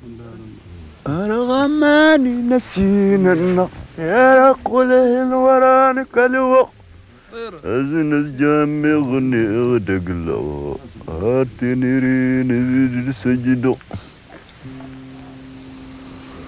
أرغماني نسينا يا قوله الورانك الوقت أزنس جامي غني غدق له هاتني رين سجدو